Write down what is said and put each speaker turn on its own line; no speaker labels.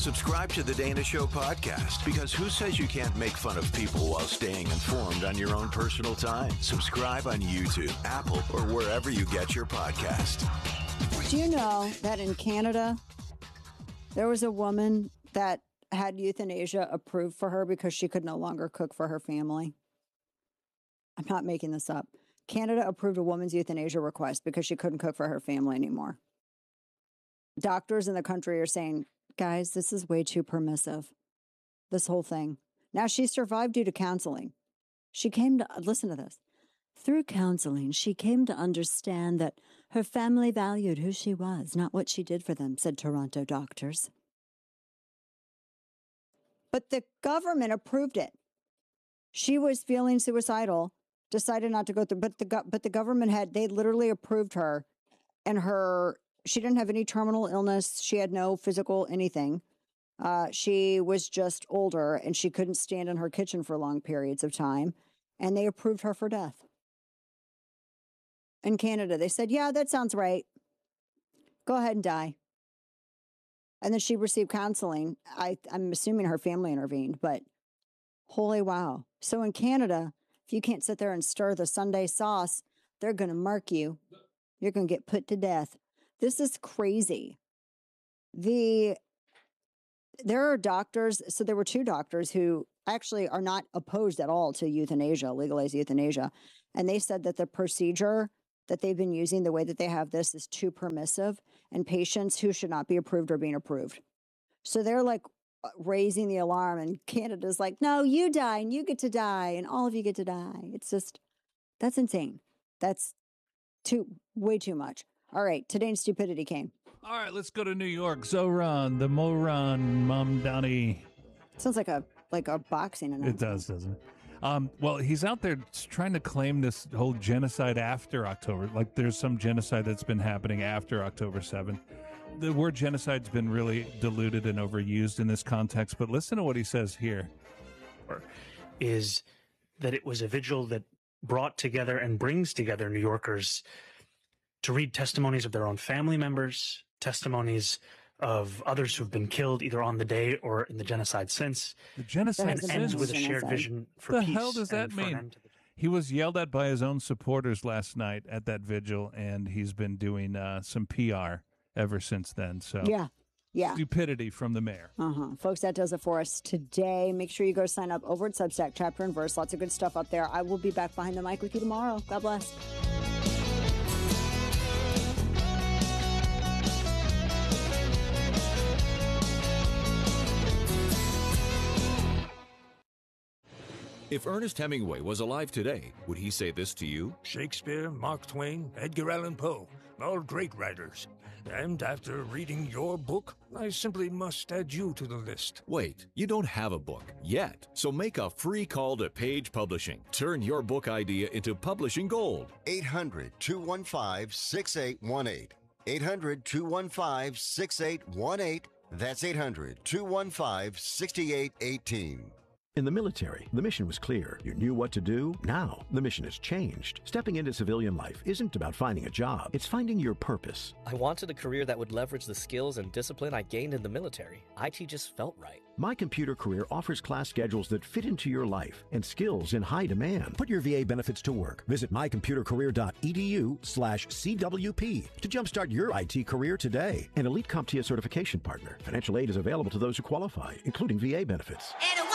Subscribe to the Dana Show podcast, because who says you can't make fun of people while staying informed on your own personal time? Subscribe on YouTube, Apple, or wherever you get your podcast.
Do you know that in Canada, there was a woman that had euthanasia approved for her because she could no longer cook for her family? I'm not making this up. Canada approved a woman's euthanasia request because she couldn't cook for her family anymore. Doctors in the country are saying, guys, this is way too permissive, this whole thing. Now, she survived due to counseling. She came to, listen to this. Through counseling, she came to understand that her family valued who she was, not what she did for them, said Toronto doctors. But the government approved it. She was feeling suicidal, decided not to go through, but the government they literally approved her, and she didn't have any terminal illness. She had no physical anything. She was just older, and she couldn't stand in her kitchen for long periods of time, and they approved her for death. In Canada, they said, yeah, that sounds right. Go ahead and die. And then she received counseling. I'm assuming her family intervened, but holy wow. So in Canada, if you can't sit there and stir the Sunday sauce, they're going to mark you. You're going to get put to death. This is crazy. There are doctors. So there were two doctors who actually are not opposed at all to euthanasia, legalized euthanasia. And they said that the procedure that they've been using, the way that they have this, is too permissive, and patients who should not be approved are being approved. So they're like raising the alarm, and Canada's like, no, you die and you get to die and all of you get to die. It's just, that's insane. That's way too much. All right, today in Stupidity came.
All right, let's go to New York. Zoran, the Moron Mamdani.
Sounds like a boxing announcement.
It does, doesn't it? Well, he's out there trying to claim this whole genocide after October. Like there's some genocide that's been happening after October 7th. The word genocide's been really diluted and overused in this context, but listen to what he says here.
Is that it was a vigil that brought together and brings together New Yorkers to read testimonies of their own family members, testimonies of others who've been killed either on the day or in the genocide since.
The genocide
ends with a shared vision for
peace.
What
the hell does that mean? He was yelled at by his own supporters last night at that vigil, and he's been doing some PR ever since then. So
yeah.
Stupidity from the mayor.
Folks, that does it for us today. Make sure you go sign up over at Substack, Chapter and Verse. Lots of good stuff up there. I will be back behind the mic with you tomorrow. God bless.
If Ernest Hemingway was alive today, would he say this to you?
Shakespeare, Mark Twain, Edgar Allan Poe, all great writers. And after reading your book, I simply must add you to the list.
Wait, you don't have a book yet. So make a free call to Page Publishing. Turn your book idea into publishing gold.
800-215-6818. 800-215-6818. That's 800-215-6818.
In the military, the mission was clear. You knew what to do. Now, the mission has changed. Stepping into civilian life isn't about finding a job. It's finding your purpose.
I wanted a career that would leverage the skills and discipline I gained in the military. IT just felt right.
My Computer Career offers class schedules that fit into your life and skills in high demand. Put your VA benefits to work. Visit mycomputercareer.edu/CWP to jumpstart your IT career today. An elite CompTIA certification partner. Financial aid is available to those who qualify, including VA benefits.